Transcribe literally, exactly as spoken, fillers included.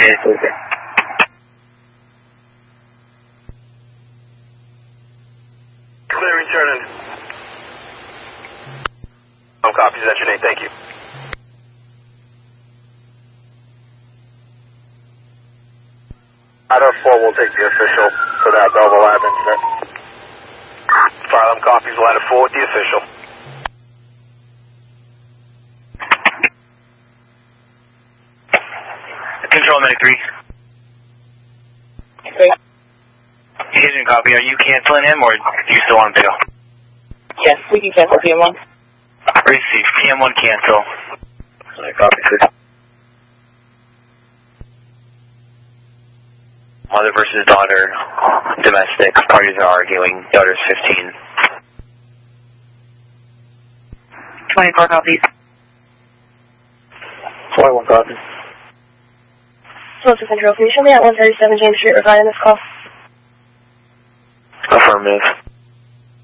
Okay, okay. Clear returning. Um, copies, that's your name, thank you. Idaho four will take the official for that Belleville Lab incident. Fire them copies, Ladder four with the official. Control Medic three. Okay. Agent copy, are you canceling him or do you still want him to go? Yes, we can cancel P M one. Receive, P M one cancel. I copy, sir. Mother versus daughter, domestic, parties are arguing, daughter's fifteen. twenty-four copies. twenty-one copies. Close to Central, can you show me at one thirty-seven James Street regarding this call? Affirmative.